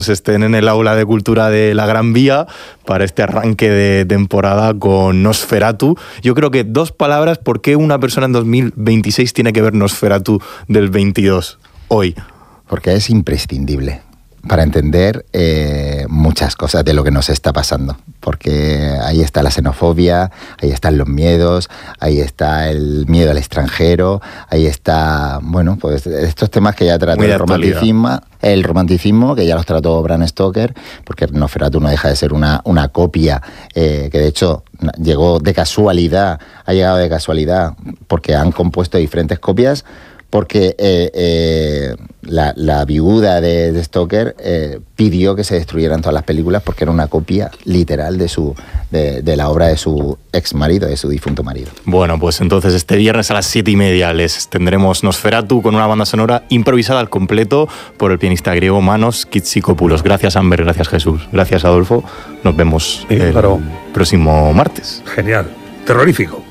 estén en el aula de cultura de la Gran Vía para este arranque de temporada con Nosferatu. Yo creo que 2 palabras, ¿por qué una persona en 2026 tiene que ver Nosferatu del 22 hoy? Porque es imprescindible para entender muchas cosas de lo que nos está pasando, porque ahí está la xenofobia, ahí están los miedos, ahí está el miedo al extranjero, ahí está, bueno, pues estos temas que ya trata el romanticismo, que ya los trató Bram Stoker, porque Nosferatu no deja de ser una copia que de hecho ha llegado de casualidad, porque han compuesto diferentes copias, porque la viuda de Stoker pidió que se destruyeran todas las películas porque era una copia literal de la obra de su ex marido, de su difunto marido. Bueno, pues entonces este viernes a las 7:30 les tendremos Nosferatu con una banda sonora improvisada al completo por el pianista griego Manos Kitsikopoulos. Gracias, Amber, gracias, Jesús, gracias, Adolfo. Nos vemos el próximo martes. Genial, terrorífico.